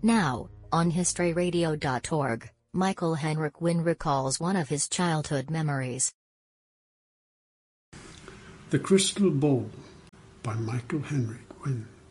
Now, on historyradio.org, Michael Henrik Wynne recalls one of his childhood memories. The Crystal Ball by Michael Henrik Wynne.